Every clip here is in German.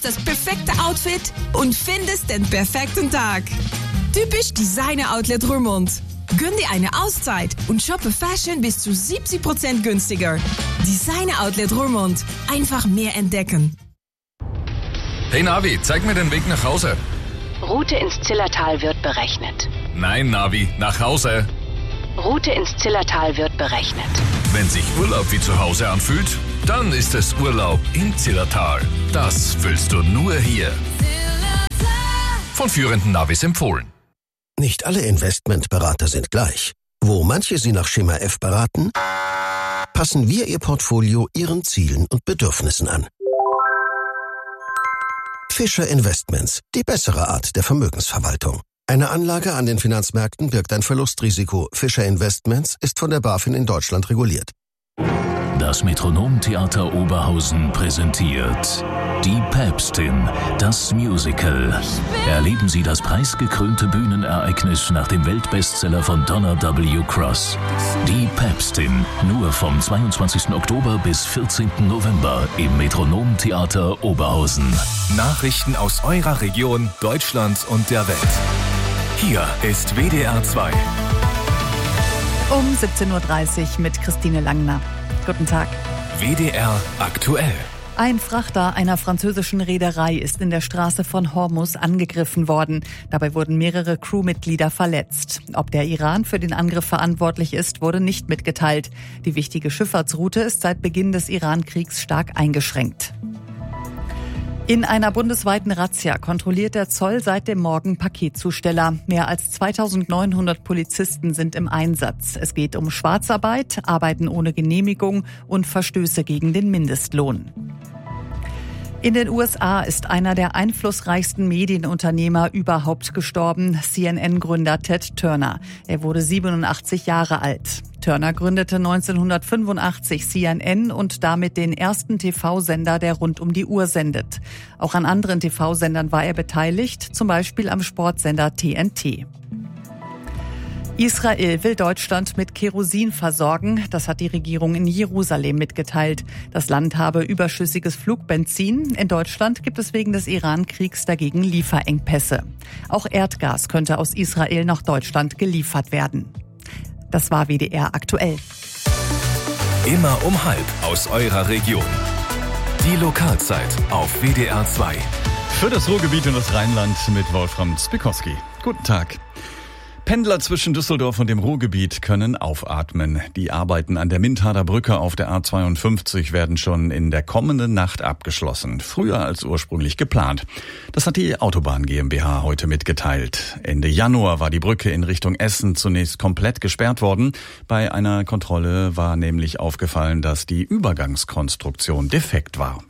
Das perfekte Outfit und findest den perfekten Tag. Typisch Designer Outlet Roermond. Gönn dir eine Auszeit und shoppe Fashion bis zu 70% günstiger. Designer Outlet Roermond. Einfach mehr entdecken. Hey Navi, zeig mir den Weg nach Hause. Route ins Zillertal wird berechnet. Nein, Navi, nach Hause. Route ins Zillertal wird berechnet. Wenn sich Urlaub wie zu Hause anfühlt, dann ist es Urlaub im Zillertal. Das fühlst du nur hier. Von führenden Navis empfohlen. Nicht alle Investmentberater sind gleich. Wo manche Sie nach Schema F beraten, passen wir Ihr Portfolio Ihren Zielen und Bedürfnissen an. Fischer Investments, die bessere Art der Vermögensverwaltung. Eine Anlage an den Finanzmärkten birgt ein Verlustrisiko. Fischer Investments ist von der BaFin in Deutschland reguliert. Das Metronom-Theater Oberhausen präsentiert Die Päpstin, das Musical. Erleben Sie das preisgekrönte Bühnenereignis nach dem Weltbestseller von Donna W. Cross. Die Päpstin, nur vom 22. Oktober bis 14. November im Metronom-Theater Oberhausen. Nachrichten aus eurer Region, Deutschland und der Welt. Hier ist WDR 2. Um 17.30 Uhr mit Christine Langner. Guten Tag. WDR aktuell. Ein Frachter einer französischen Reederei ist in der Straße von Hormuz angegriffen worden. Dabei wurden mehrere Crewmitglieder verletzt. Ob der Iran für den Angriff verantwortlich ist, wurde nicht mitgeteilt. Die wichtige Schifffahrtsroute ist seit Beginn des Iran-Kriegs stark eingeschränkt. In einer bundesweiten Razzia kontrolliert der Zoll seit dem Morgen Paketzusteller. Mehr als 2900 Polizisten sind im Einsatz. Es geht um Schwarzarbeit, Arbeiten ohne Genehmigung und Verstöße gegen den Mindestlohn. In den USA ist einer der einflussreichsten Medienunternehmer überhaupt gestorben, CNN-Gründer Ted Turner. Er wurde 87 Jahre alt. Turner gründete 1985 CNN und damit den ersten TV-Sender, der rund um die Uhr sendet. Auch an anderen TV-Sendern war er beteiligt, zum Beispiel am Sportsender TNT. Israel will Deutschland mit Kerosin versorgen. Das hat die Regierung in Jerusalem mitgeteilt. Das Land habe überschüssiges Flugbenzin. In Deutschland gibt es wegen des Iran-Kriegs dagegen Lieferengpässe. Auch Erdgas könnte aus Israel nach Deutschland geliefert werden. Das war WDR aktuell. Immer um 12:30 aus eurer Region. Die Lokalzeit auf WDR 2. Für das Ruhrgebiet und das Rheinland mit Wolfram Spikowski. Guten Tag. Pendler zwischen Düsseldorf und dem Ruhrgebiet können aufatmen. Die Arbeiten an der Mintader Brücke auf der A52 werden schon in der kommenden Nacht abgeschlossen. Früher als ursprünglich geplant. Das hat die Autobahn GmbH heute mitgeteilt. Ende Januar war die Brücke in Richtung Essen zunächst komplett gesperrt worden. Bei einer Kontrolle war nämlich aufgefallen, dass die Übergangskonstruktion defekt war.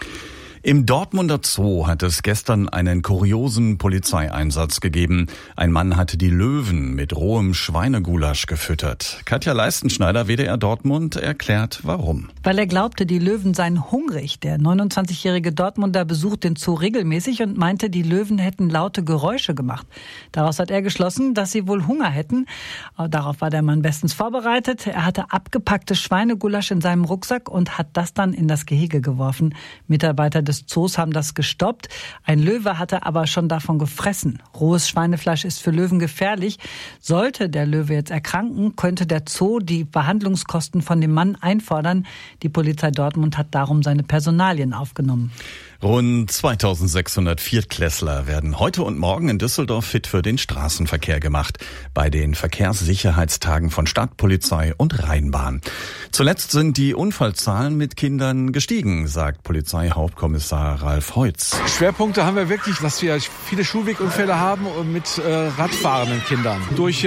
Im Dortmunder Zoo hat es gestern einen kuriosen Polizeieinsatz gegeben. Ein Mann hatte die Löwen mit rohem Schweinegulasch gefüttert. Katja Leistenschneider, WDR Dortmund, erklärt warum. Weil er glaubte, die Löwen seien hungrig. Der 29-jährige Dortmunder besucht den Zoo regelmäßig und meinte, die Löwen hätten laute Geräusche gemacht. Daraus hat er geschlossen, dass sie wohl Hunger hätten. Darauf war der Mann bestens vorbereitet. Er hatte abgepacktes Schweinegulasch in seinem Rucksack und hat das dann in das Gehege geworfen. Mitarbeiter des Zoos haben das gestoppt. Ein Löwe hatte aber schon davon gefressen. Rohes Schweinefleisch ist für Löwen gefährlich. Sollte der Löwe jetzt erkranken, könnte der Zoo die Behandlungskosten von dem Mann einfordern. Die Polizei Dortmund hat darum seine Personalien aufgenommen. Rund 2600 Viertklässler werden heute und morgen in Düsseldorf fit für den Straßenverkehr gemacht. Bei den Verkehrssicherheitstagen von Stadtpolizei und Rheinbahn. Zuletzt sind die Unfallzahlen mit Kindern gestiegen, sagt Polizeihauptkommissar Ralf Heutz. Schwerpunkte haben wir wirklich, dass wir viele Schulwegunfälle haben mit radfahrenden Kindern. Durch,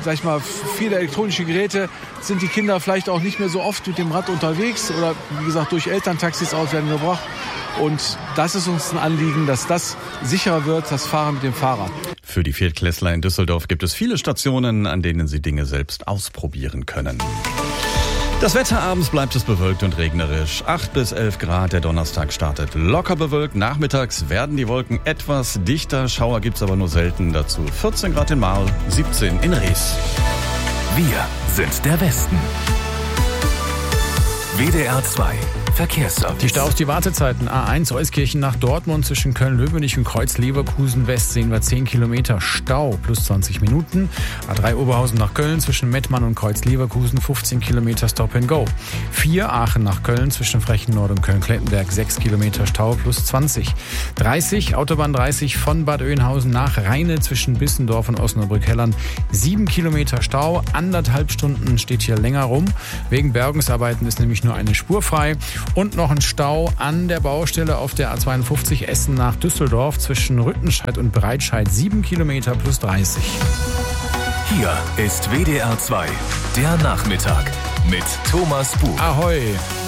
viele elektronische Geräte sind die Kinder vielleicht auch nicht mehr so oft mit dem Rad unterwegs oder, wie gesagt, durch Elterntaxis aus werden gebracht. Und das ist uns ein Anliegen, dass das sicherer wird, das Fahren mit dem Fahrrad. Für die Viertklässler in Düsseldorf gibt es viele Stationen, an denen sie Dinge selbst ausprobieren können. Das Wetter: abends bleibt es bewölkt und regnerisch. 8 bis 11 Grad, der Donnerstag startet locker bewölkt. Nachmittags werden die Wolken etwas dichter, Schauer gibt's aber nur selten. Dazu 14 Grad in Marl, 17 in Rees. Wir sind der Westen. WDR 2 Verkehrsservice. Die Staus, die Wartezeiten. A1 Euskirchen nach Dortmund zwischen Köln-Löwenich und Kreuz-Leverkusen West sehen wir 10 Kilometer Stau plus 20 Minuten. A3 Oberhausen nach Köln zwischen Mettmann und Kreuz-Leverkusen 15 Kilometer Stop and Go. 4 Aachen nach Köln zwischen Frechen Nord und Köln-Klettenberg 6 Kilometer Stau plus 20. 30 Autobahn 30 von Bad Oeynhausen nach Rheine zwischen Bissendorf und Osnabrück-Hellern 7 Kilometer Stau. 1,5 Stunden steht hier länger rum. Wegen Bergungsarbeiten ist nämlich nur eine Spur frei. Und noch ein Stau an der Baustelle auf der A52 Essen nach Düsseldorf zwischen Rüttenscheid und Breitscheid 7 Kilometer plus 30. Hier ist WDR 2, der Nachmittag mit Thomas Buch. Ahoi!